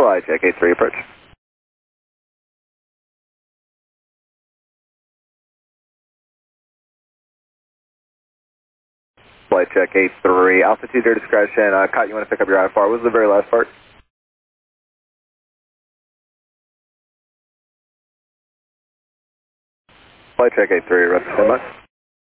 Flight check 83, approach. Flight check 83, altitude your discretion. Caught, you want to pick up your IFR. What was the very last part? Flight check 83, rest of standby.